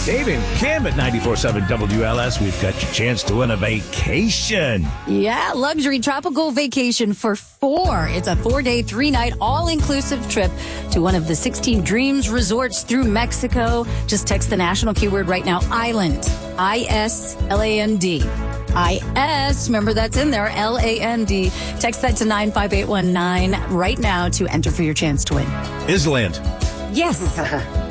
Dave and Kim at 94.7 WLS. We've got your chance to win a vacation. Yeah, luxury tropical vacation for 4. It's a 4-day, 3-night, all-inclusive trip to one of the 16 Dreams resorts through Mexico. Just text the national keyword right now, island, I-S-L-A-N-D. I-S, remember that's in there, L-A-N-D. Text that to 95819 right now to enter for your chance to win. Island. Yes.